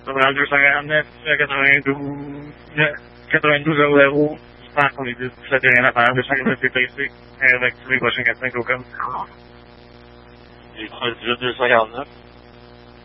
dans le 249, 92, 92 00, je pense qu'on est dit, ça fait rien à faire, 249 TPC, avec tous les prochains 4-5 au com. J'ai 38 249.